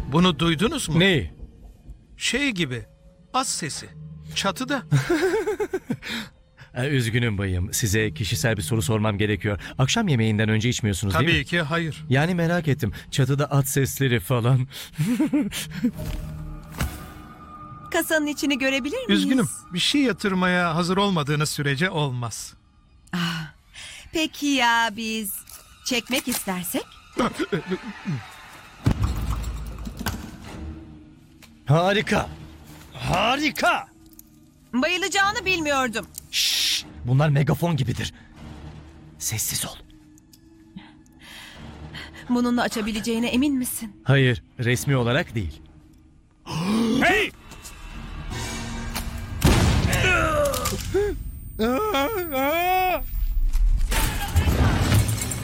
Bunu duydunuz mu? Neyi? Şey gibi. Az sesi. Çatıda. Üzgünüm bayım. Size kişisel bir soru sormam gerekiyor. Akşam yemeğinden önce içmiyorsunuz değil mi? Tabii ki hayır. Yani merak ettim. Çatıda at sesleri falan. Kasanın içini görebilir miyiz? Üzgünüm. Bir şey yatırmaya hazır olmadığınız sürece olmaz. Peki ya biz çekmek istersek? Harika. Harika. Bayılacağını bilmiyordum. Şşş, bunlar megafon gibidir. Sessiz ol. Bununla açabileceğine emin misin? Hayır, resmi olarak değil.